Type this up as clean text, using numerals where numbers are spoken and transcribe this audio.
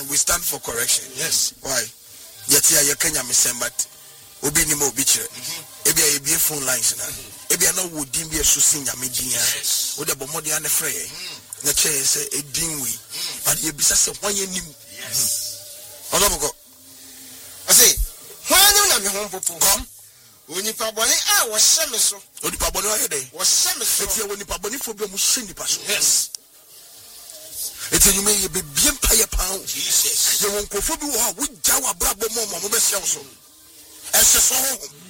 we stand for correction. Yes. Why? Yet ya Kenya but obi ni mo bi kire. Ebi a ye phone lines na. Ebi na wo din bi esusin nyame din ya. Wo de bomode ane frɛ ye. Na che say edin we. But ye bisa say hwan ye nim. Yes. Olomoko. I say, hwan na me ho popo. Come. Onipa boni a wo hye me so. Onipa boni wa yede. Wo hye me so. Etia onipa boni fo bi mu hye nipa so. Yes. Eti you may be bien paye pound. Jesus. You won't go for be wo jawa brabo mo be se wo so. Ese so